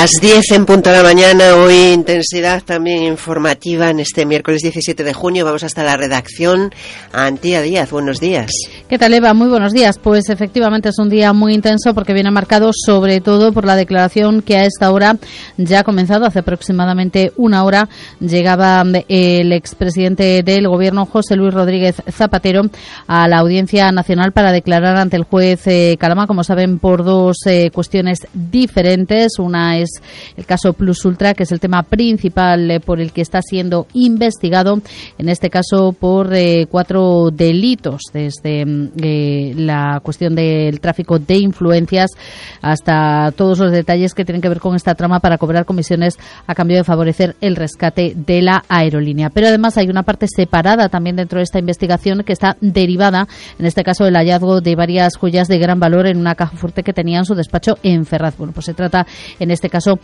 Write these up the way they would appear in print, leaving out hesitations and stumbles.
Las 10 en punto de la mañana, hoy intensidad también informativa en este miércoles 17 de junio. Vamos hasta la redacción. Antía Díaz, buenos días. ¿Qué tal, Eva? Muy buenos días. Pues efectivamente es un día muy intenso porque viene marcado sobre todo por la declaración que a esta hora ya ha comenzado, hace aproximadamente una hora. Llegaba el expresidente del Gobierno, José Luis Rodríguez Zapatero, a la Audiencia Nacional para declarar ante el juez Calama, como saben, por dos cuestiones diferentes. Una es el caso Plus Ultra, que es el tema principal por el que está siendo investigado, en este caso por 4 delitos, desde la cuestión del tráfico de influencias hasta todos los detalles que tienen que ver con esta trama para cobrar comisiones a cambio de favorecer el rescate de la aerolínea. Pero además hay una parte separada también dentro de esta investigación que está derivada, en este caso, del hallazgo de varias joyas de gran valor en una caja fuerte que tenía en su despacho en Ferraz. Bueno, pues se trata en este caso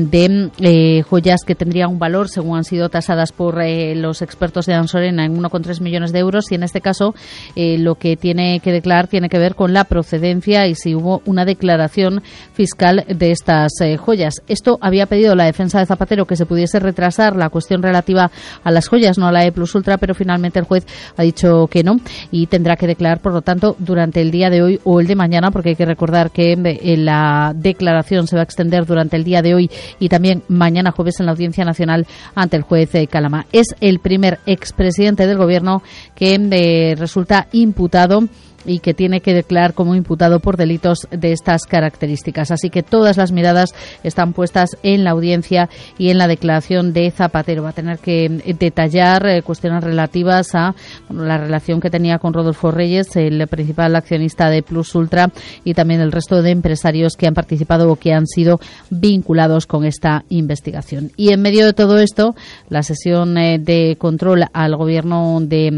de joyas que tendrían un valor, según han sido tasadas por los expertos de Ansorena, en 1,3 millones de euros, y en este caso lo que tiene que declarar tiene que ver con la procedencia y si hubo una declaración fiscal de estas joyas. Esto había pedido la defensa de Zapatero, que se pudiese retrasar la cuestión relativa a las joyas, no a la de Plus Ultra, pero finalmente el juez ha dicho que no y tendrá que declarar, por lo tanto, durante el día de hoy o el de mañana, porque hay que recordar que la declaración se va a extender durante el día de hoy y también mañana jueves en la Audiencia Nacional ante el juez Calama. Es el primer expresidente del Gobierno que resulta imputado y que tiene que declarar como imputado por delitos de estas características. Así que todas las miradas están puestas en la audiencia y en la declaración de Zapatero. Va a tener que detallar cuestiones relativas a la relación que tenía con Rodolfo Reyes, el principal accionista de Plus Ultra, y también el resto de empresarios que han participado o que han sido vinculados con esta investigación. Y en medio de todo esto, la sesión de control al gobierno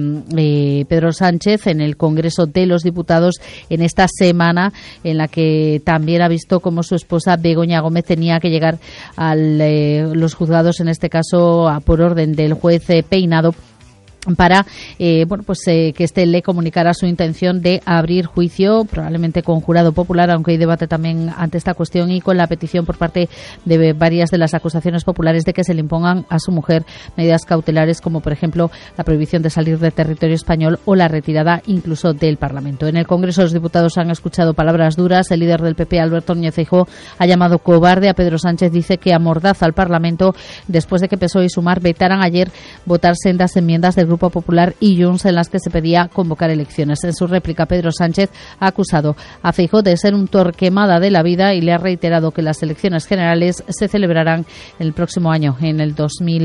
de Pedro Sánchez en el Congreso de los Diputados en esta semana, en la que también ha visto cómo su esposa Begoña Gómez tenía que llegar a los juzgados, en este caso por orden del juez Peinado, para que éste le comunicara su intención de abrir juicio, probablemente con jurado popular, aunque hay debate también ante esta cuestión, y con la petición por parte de varias de las acusaciones populares de que se le impongan a su mujer medidas cautelares, como por ejemplo la prohibición de salir del territorio español o la retirada incluso del Parlamento. En el Congreso los diputados han escuchado palabras duras. El líder del PP, Alberto Núñez Feijóo, ha llamado cobarde a Pedro Sánchez. Dice que amordaza al Parlamento después de que PSOE y Sumar vetaran ayer votar sendas enmiendas del Grupo Popular y Junts en las que se pedía convocar elecciones. En su réplica, Pedro Sánchez ha acusado a Feijóo de ser un torquemada de la vida y le ha reiterado que las elecciones generales se celebrarán el próximo año, en el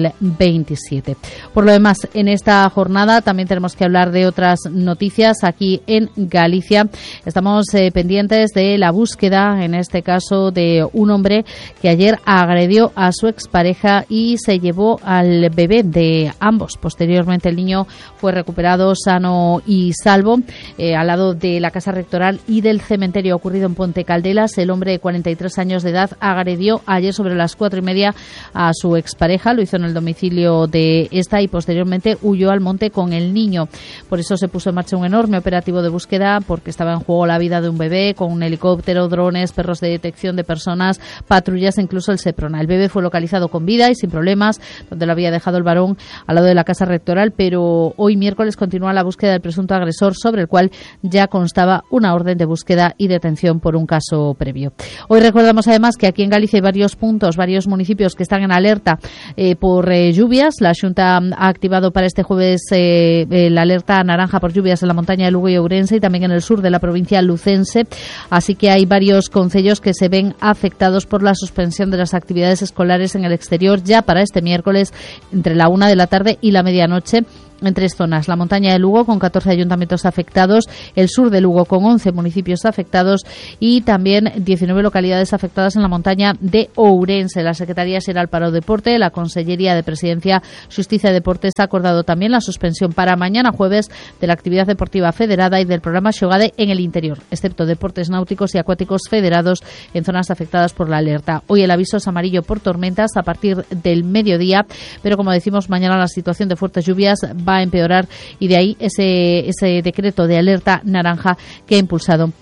2027. Por lo demás, en esta jornada también tenemos que hablar de otras noticias. Aquí en Galicia estamos pendientes de la búsqueda, en este caso, de un hombre que ayer agredió a su expareja y se llevó al bebé de ambos. Posteriormente, el niño fue recuperado sano y salvo al lado de la Casa Rectoral y del cementerio ocurrido en Ponte Caldelas. El hombre de 43 años de edad agredió ayer sobre las 4:30 a su expareja. Lo hizo en el domicilio de esta y posteriormente huyó al monte con el niño. Por eso se puso en marcha un enorme operativo de búsqueda, porque estaba en juego la vida de un bebé, con un helicóptero, drones, perros de detección de personas, patrullas e incluso el Seprona. El bebé fue localizado con vida y sin problemas, donde lo había dejado el varón al lado de la Casa Rectoral, pero hoy miércoles continúa la búsqueda del presunto agresor, sobre el cual ya constaba una orden de búsqueda y detención por un caso previo. Hoy recordamos además que aquí en Galicia hay varios puntos, varios municipios que están en alerta por lluvias. La Xunta ha activado para este jueves la alerta naranja por lluvias en la montaña de Lugo y Ourense y también en el sur de la provincia lucense. Así que hay varios concellos que se ven afectados por la suspensión de las actividades escolares en el exterior ya para este miércoles entre la 1 de la tarde y la medianoche. En 3 zonas: la montaña de Lugo con 14 ayuntamientos afectados, el sur de Lugo con 11 municipios afectados y también 19 localidades afectadas en la montaña de Ourense. La Secretaría Xeral para o Deporte, la Consellería de Presidencia, Xusticia y Deportes ha acordado también la suspensión para mañana jueves de la actividad deportiva federada y del programa Xogade en el interior, excepto deportes náuticos y acuáticos federados en zonas afectadas por la alerta. Hoy el aviso es amarillo por tormentas a partir del mediodía, pero como decimos, mañana la situación de fuertes lluvias va a empeorar y de ahí ese decreto de alerta naranja que ha impulsado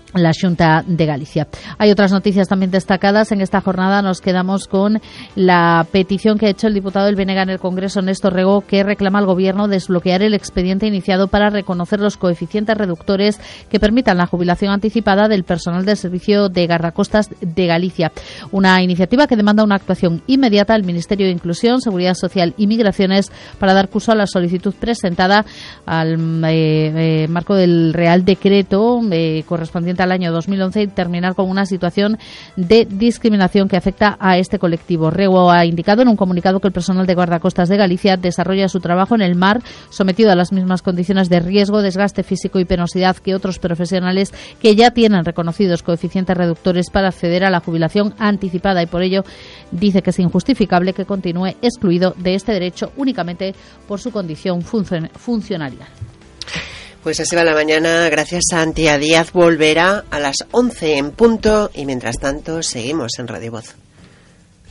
la Xunta de Galicia. Hay otras noticias también destacadas. En esta jornada nos quedamos con la petición que ha hecho el diputado del BNG en el Congreso, Néstor Rego, que reclama al Gobierno desbloquear el expediente iniciado para reconocer los coeficientes reductores que permitan la jubilación anticipada del personal del Servicio de Guardacostas de Galicia. Una iniciativa que demanda una actuación inmediata al Ministerio de Inclusión, Seguridad Social y Migraciones para dar curso a la solicitud presentada al marco del Real Decreto correspondiente al año 2011 y terminar con una situación de discriminación que afecta a este colectivo. Rego ha indicado en un comunicado que el personal de guardacostas de Galicia desarrolla su trabajo en el mar sometido a las mismas condiciones de riesgo, desgaste físico y penosidad que otros profesionales que ya tienen reconocidos coeficientes reductores para acceder a la jubilación anticipada, y por ello dice que es injustificable que continúe excluido de este derecho únicamente por su condición funcionarial. Pues así va la mañana. Gracias a Antía Díaz. Volverá a las 11 en punto y mientras tanto seguimos en Radio Voz.